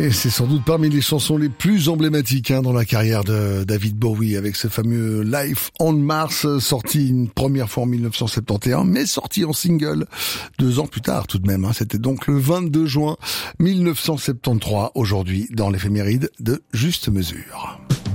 Et c'est sans doute parmi les chansons les plus emblématiques dans la carrière de David Bowie, avec ce fameux Life on Mars, sorti une première fois en 1971, mais sorti en single 2 ans plus tard tout de même. C'était donc le 22 juin 1973, aujourd'hui dans l'éphéméride de Juste Mesure.